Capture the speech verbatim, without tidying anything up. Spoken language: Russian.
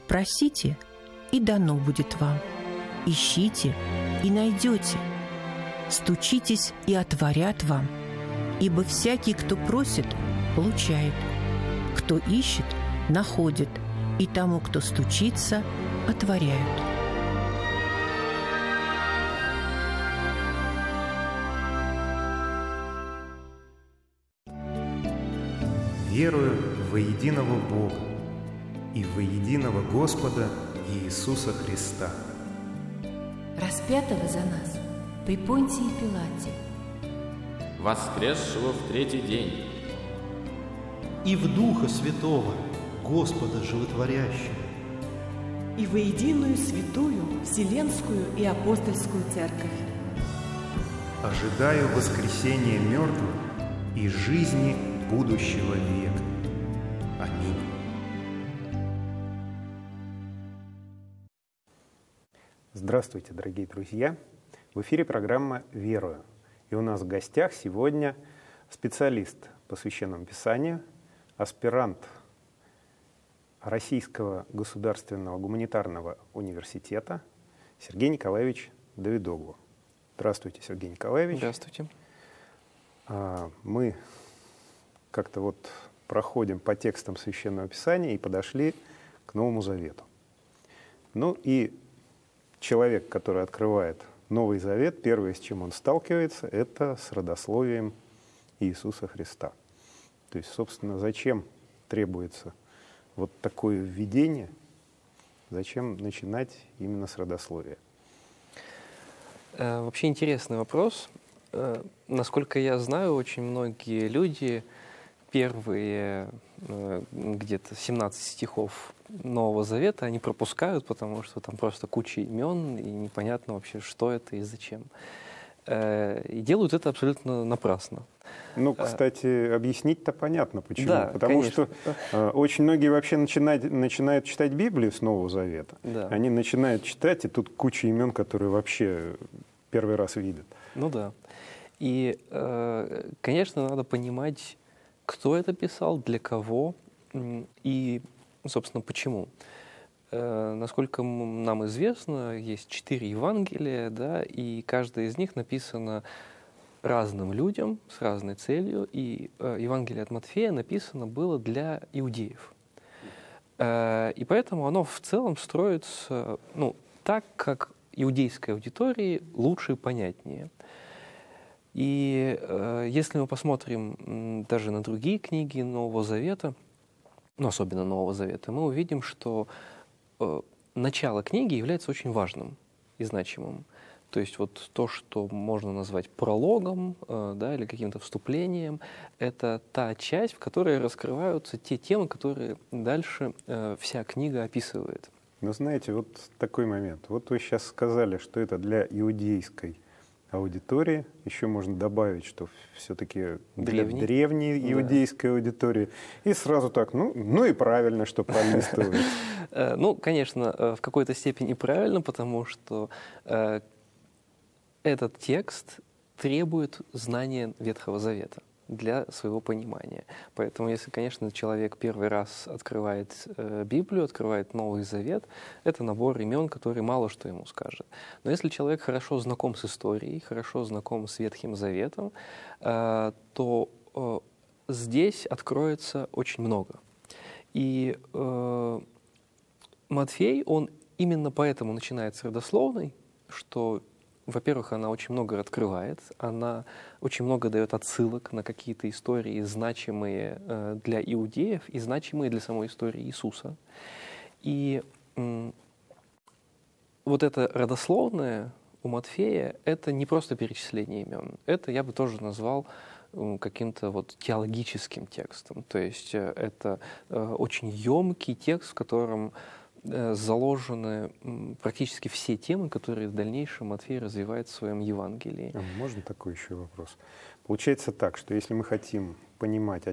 Просите, и дано будет вам. Ищите, и найдете. Стучитесь, и отворят вам. Ибо всякий, кто просит, получает. Кто ищет, находит. И тому, кто стучится, отворяют. Верую во единого Бога и во единого Господа Иисуса Христа, распятого за нас при Понтии Пилате, воскресшего в третий день, и в Духа Святого, Господа Животворящего, и во единую святую Вселенскую и Апостольскую Церковь. ожидаю воскресения мертвых и жизни будущего века. Аминь. Здравствуйте, дорогие друзья! В эфире программа «Верую». И у нас в гостях сегодня специалист по Священному Писанию, аспирант Российского государственного гуманитарного университета Сергей Николаевич Давидоглу. Здравствуйте, Сергей Николаевич. Здравствуйте. Мы как-то вот проходим по текстам Священного Писания и подошли к Новому Завету. Ну и человек, который открывает Новый Завет, первое, с чем он сталкивается, это с родословием Иисуса Христа. То есть, собственно, зачем требуется вот такое введение, зачем начинать именно с родословия? Вообще интересный вопрос. Насколько я знаю, очень многие люди первые где-то семнадцать стихов Нового Завета они пропускают, потому что там просто куча имен, и непонятно вообще, что это и зачем. И делают это абсолютно напрасно. Ну, кстати, объяснить-то понятно, почему. Да, Потому конечно. что э, очень многие вообще начинают, начинают читать Библию с Нового Завета. Да. Они начинают читать, и тут куча имен, которые вообще первый раз видят. Ну да. И, э, конечно, надо понимать, кто это писал, для кого и, собственно, почему. Э, насколько нам известно, есть четыре Евангелия, да, и каждое из них написано разным людям с разной целью. И э, Евангелие от Матфея написано было для иудеев. Э, и поэтому оно в целом строится, ну, так, как иудейской аудитории лучше и понятнее. И э, если мы посмотрим м, даже на другие книги Нового Завета, ну, особенно Нового Завета, мы увидим, что э, начало книги является очень важным и значимым. То есть вот то, что можно назвать прологом, э, да, или каким-то вступлением, это та часть, в которой раскрываются те темы, которые дальше э, вся книга описывает. Но знаете, вот такой момент. Вот вы сейчас сказали, что это для иудейской аудитории. Еще можно добавить, что все-таки для Древней, древней иудейской да. аудитории. И сразу так, ну, ну и правильно, что пролистывают. Ну, конечно, в какой-то степени правильно, потому что этот текст требует знания Ветхого Завета для своего понимания. Поэтому, если, конечно, человек первый раз открывает э, Библию, открывает Новый Завет, это набор имен, который мало что ему скажет. Но если человек хорошо знаком с историей, хорошо знаком с Ветхим Заветом, э, то э, здесь откроется очень много. И э, Матфей, он именно поэтому начинает с родословной, что, во-первых, она очень много открывает, она очень много дает отсылок на какие-то истории, значимые э, для иудеев и значимые для самой истории Иисуса. И э, вот это родословное у Матфея — это не просто перечисление имен, это я бы тоже назвал э, каким-то вот теологическим текстом. То есть э, это э, очень емкий текст, в котором заложены практически все темы, которые в дальнейшем Матфей развивает в своем Евангелии. А можно такой еще вопрос? Получается так, что если мы хотим понимать, о